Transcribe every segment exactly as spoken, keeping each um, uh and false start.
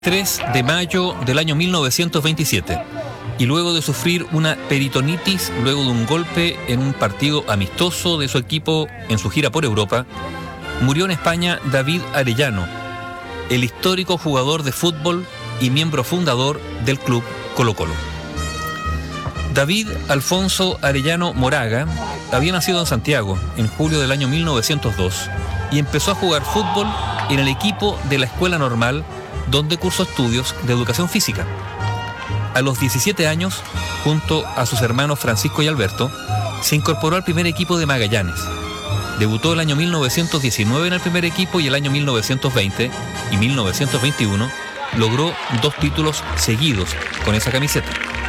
tres de mayo del año mil novecientos veintisiete y luego de sufrir una peritonitis luego de un golpe en un partido amistoso de su equipo en su gira por Europa, murió en España David Arellano, el histórico jugador de fútbol y miembro fundador del club Colo-Colo. David Alfonso Arellano Moraga había nacido en Santiago en julio del año mil novecientos dos y empezó a jugar fútbol en el equipo de la Escuela Normal, donde cursó estudios de educación física. A los diecisiete años, junto a sus hermanos Francisco y Alberto, se incorporó al primer equipo de Magallanes. Debutó el año mil novecientos diecinueve en el primer equipo y el año mil novecientos veinte y mil novecientos veintiuno logró dos títulos seguidos con esa camiseta.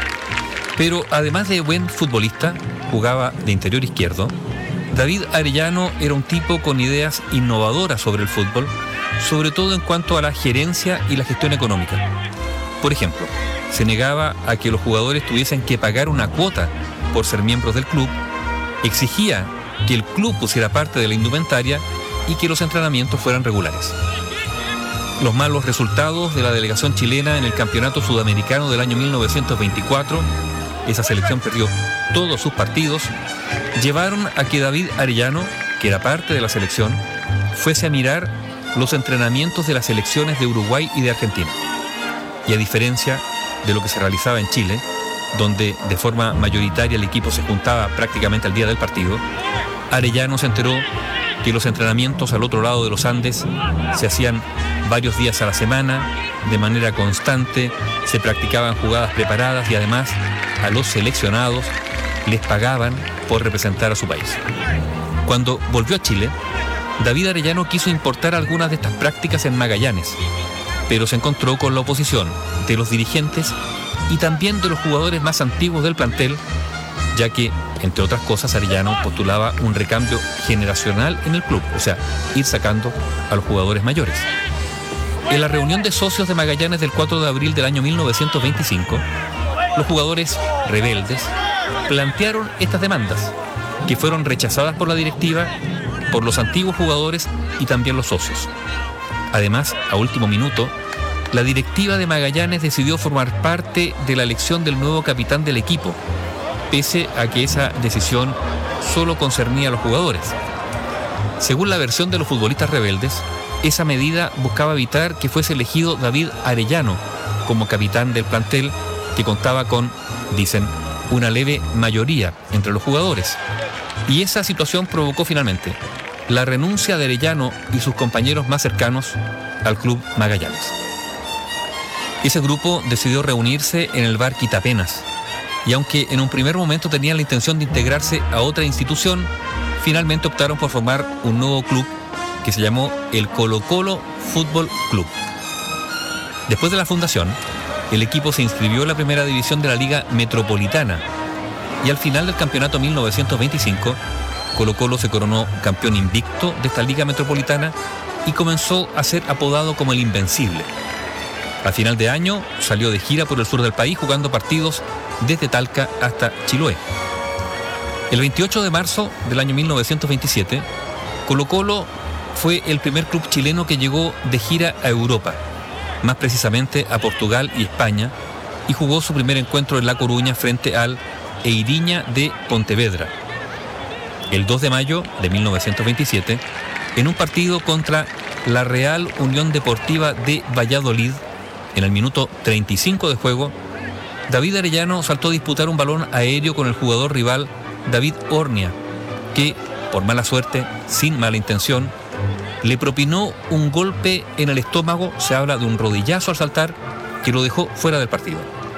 Pero además de buen futbolista, jugaba de interior izquierdo. David Arellano era un tipo con ideas innovadoras sobre el fútbol, sobre todo en cuanto a la gerencia y la gestión económica. Por ejemplo, se negaba a que los jugadores tuviesen que pagar una cuota por ser miembros del club, exigía que el club pusiera parte de la indumentaria y que los entrenamientos fueran regulares. Los malos resultados de la delegación chilena en el Campeonato Sudamericano del año mil novecientos veinticuatro, esa selección perdió todos sus partidos, llevaron a que David Arellano, que era parte de la selección, fuese a mirar los entrenamientos de las selecciones de Uruguay y de Argentina. Y a diferencia de lo que se realizaba en Chile, donde de forma mayoritaria el equipo se juntaba prácticamente al día del partido, Arellano se enteró que los entrenamientos al otro lado de los Andes se hacían varios días a la semana, de manera constante, se practicaban jugadas preparadas y además a los seleccionados les pagaban por representar a su país. Cuando volvió a Chile, David Arellano quiso importar algunas de estas prácticas en Magallanes, pero se encontró con la oposición de los dirigentes y también de los jugadores más antiguos del plantel, ya que, entre otras cosas, Arellano postulaba un recambio generacional en el club, o sea, ir sacando a los jugadores mayores. En la reunión de socios de Magallanes del cuatro de abril del año mil novecientos veinticinco, los jugadores rebeldes plantearon estas demandas, que fueron rechazadas por la directiva, por los antiguos jugadores y también los socios. Además, a último minuto, la directiva de Magallanes decidió formar parte de la elección del nuevo capitán del equipo, pese a que esa decisión solo concernía a los jugadores. Según la versión de los futbolistas rebeldes, esa medida buscaba evitar que fuese elegido David Arellano como capitán del plantel, que contaba con, dicen, una leve mayoría entre los jugadores. Y esa situación provocó finalmente la renuncia de Arellano y sus compañeros más cercanos al club Magallanes. Ese grupo decidió reunirse en el bar Quitapenas, y aunque en un primer momento tenían la intención de integrarse a otra institución, finalmente optaron por formar un nuevo club que se llamó el Colo-Colo Fútbol Club. Después de la fundación, el equipo se inscribió en la primera división de la Liga Metropolitana, y al final del campeonato mil novecientos veinticinco, Colo-Colo se coronó campeón invicto de esta Liga Metropolitana y comenzó a ser apodado como el Invencible. A final de año salió de gira por el sur del país jugando partidos desde Talca hasta Chiloé. El veintiocho de marzo del año mil novecientos veintisiete, Colo-Colo fue el primer club chileno que llegó de gira a Europa, más precisamente a Portugal y España, y jugó su primer encuentro en La Coruña frente al Eiriña de Pontevedra. El dos de mayo de mil novecientos veintisiete, en un partido contra la Real Unión Deportiva de Valladolid, en el minuto treinta y cinco de juego, David Arellano saltó a disputar un balón aéreo con el jugador rival David Ornia, que, por mala suerte, sin mala intención, le propinó un golpe en el estómago, se habla de un rodillazo al saltar, que lo dejó fuera del partido.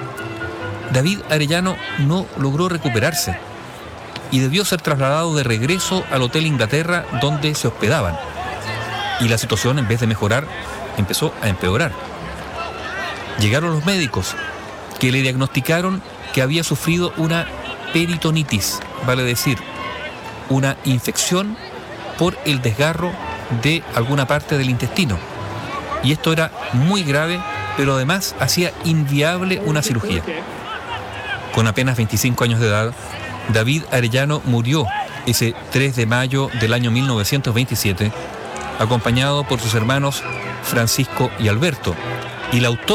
David Arellano no logró recuperarse y debió ser trasladado de regreso al Hotel Inglaterra, donde se hospedaban. Y la situación, en vez de mejorar, empezó a empeorar. Llegaron los médicos, que le diagnosticaron que había sufrido una peritonitis, vale decir, una infección por el desgarro de alguna parte del intestino. Y esto era muy grave, pero además hacía inviable una cirugía. Con apenas veinticinco años de edad, David Arellano murió ese tres de mayo del año mil novecientos veintisiete, acompañado por sus hermanos Francisco y Alberto, y la autora